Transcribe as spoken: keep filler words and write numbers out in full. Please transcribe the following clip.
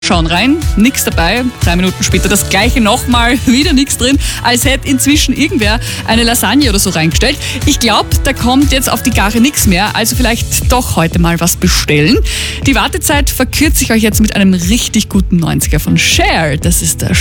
Schauen rein, nichts dabei. Drei Minuten später das gleiche nochmal, wieder nichts drin, als hätte inzwischen irgendwer eine Lasagne oder so reingestellt. Ich glaube, da kommt jetzt auf die Gare nichts mehr, also vielleicht doch heute mal was bestellen. Die Wartezeit verkürze ich euch jetzt mit einem richtig guten neunziger von Cher. Das ist der